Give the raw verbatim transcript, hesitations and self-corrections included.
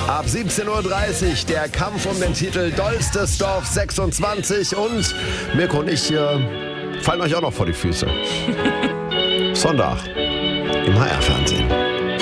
Ab siebzehn Uhr dreißig der Kampf um den Titel Dollstes Dorf sechsundzwanzig und Mirko und ich äh, fallen euch auch noch vor die Füße. Sonntag im H R-Fernsehen.